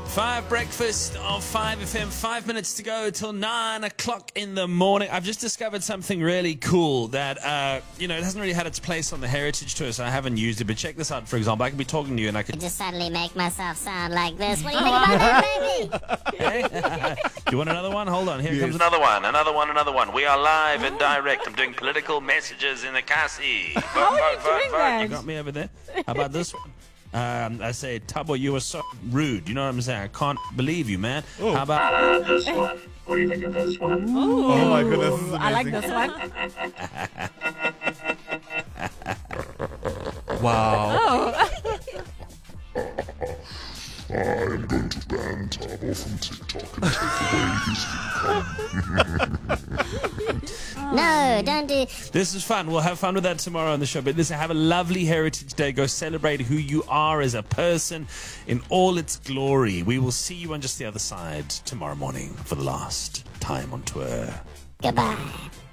5 breakfast of 5FM, 5 minutes to go till 9 o'clock in the morning. I've just discovered something really cool that, it hasn't really had its place on the Heritage Tour, so I haven't used it. But check this out, for example. I could be talking to you and I could just suddenly make myself sound like this. What do you think about that, baby? Hey? Do you want another one? Hold on, here comes Another one. We are live and direct. I'm doing political messages in the Kasi. How are you doing that? You got me over there. How about this one? I say, Tubbo, you were so rude. You know what I'm saying? I can't believe you, man. Oh. How about This one. What do you think of this one? Oh my goodness, this is I like amazing. this one. Wow. Oh. I'm going to ban Tabo from TikTok and take away his income. No, don't do... This is fun. We'll have fun with that tomorrow on the show. But listen, have a lovely Heritage Day. Go celebrate who you are as a person in all its glory. We will see you on just the other side tomorrow morning for the last time on tour. Goodbye.